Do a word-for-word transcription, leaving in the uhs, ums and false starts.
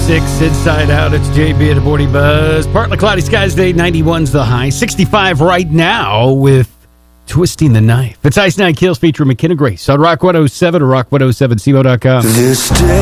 six Inside Out. It's J B and the Morning Buzz. Partly cloudy skies today. ninety-one's the high. sixty-five right now with Twisting the Knife. It's Ice Nine Kills featuring McKenna Grace on Rock one oh seven or rock one oh seven C M O dot com. This day